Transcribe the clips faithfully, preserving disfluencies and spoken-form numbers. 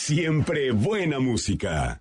Siempre buena música.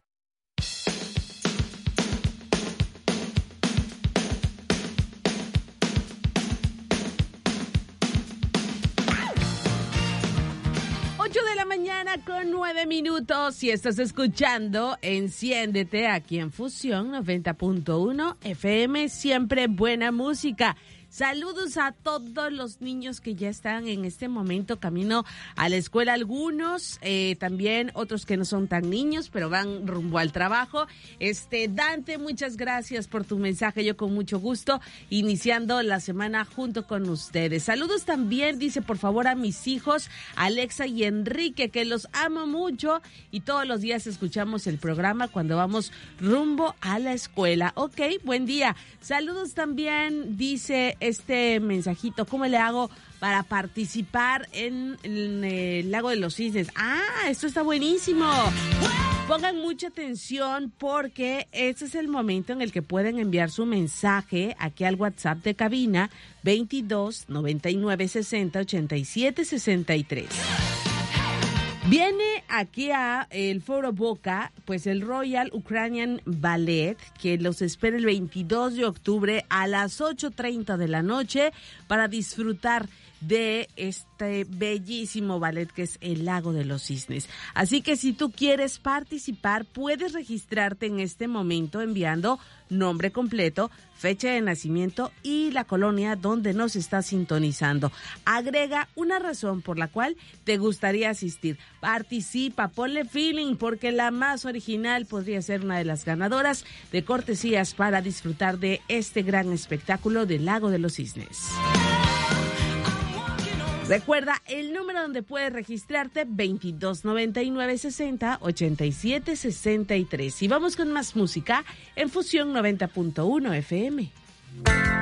Con nueve minutos y estás escuchando Enciéndete aquí en Fusión noventa punto uno F M, siempre buena música. Saludos a todos los niños que ya están en este momento camino a la escuela, algunos, eh, también otros que no son tan niños, pero van rumbo al trabajo. Este, Dante, muchas gracias por tu mensaje, yo con mucho gusto, iniciando la semana junto con ustedes. Saludos también, dice, por favor, a mis hijos, Alexa y Enrique, que los amo mucho y todos los días escuchamos el programa cuando vamos rumbo a la escuela. Ok, buen día. Saludos también, dice este mensajito, ¿cómo le hago para participar en, en el Lago de los Cisnes? Ah, esto está buenísimo. Pongan mucha atención porque este es el momento en el que pueden enviar su mensaje aquí al WhatsApp de cabina veintidós noventa y nueve sesenta ochenta y siete sesenta y tres. Viene aquí a el Foro Boca, pues el Royal Ukrainian Ballet, que los espera el veintidós de octubre a las ocho treinta de la noche para disfrutar de este bellísimo ballet que es el Lago de los Cisnes. Así que si tú quieres participar, puedes registrarte en este momento enviando nombre completo, fecha de nacimiento y la colonia donde nos estás sintonizando. Agrega una razón por la cual te gustaría asistir. Participa, ponle feeling, porque la más original podría ser una de las ganadoras de cortesías para disfrutar de este gran espectáculo del Lago de los Cisnes. Recuerda el número donde puedes registrarte, veintidós noventa y nueve sesenta ochenta y siete sesenta y tres. Y vamos con más música en Fusión noventa punto uno F M.